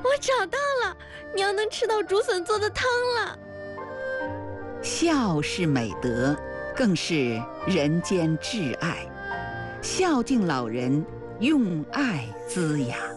我找到了，娘能吃到竹笋做的汤了。 孝是美德，更是人间至爱。孝敬老人，用爱滋养。